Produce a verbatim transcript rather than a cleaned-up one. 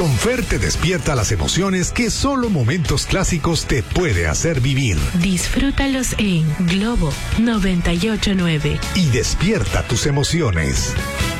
Don Fer te despierta las emociones que solo momentos clásicos te puede hacer vivir. Disfrútalos en Globo noventa y ocho punto nueve. Y despierta tus emociones.